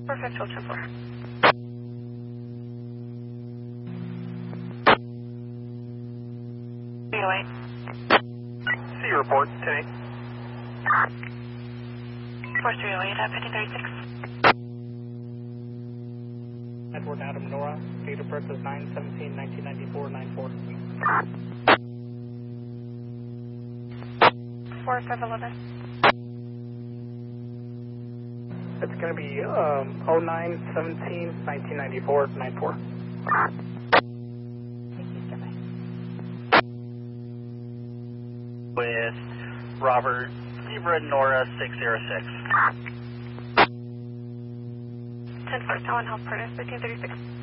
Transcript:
Perfect, hold 10-4. See your report, 10-8. 4308 at 1536. Edward Adam Nora, date of birth is 9/17/1994, 9-4. 4511. It's going to be 09/17/1994, 9-4. With Robert Zebra Nora 606. 10-4, Talon Health Partners, 1536.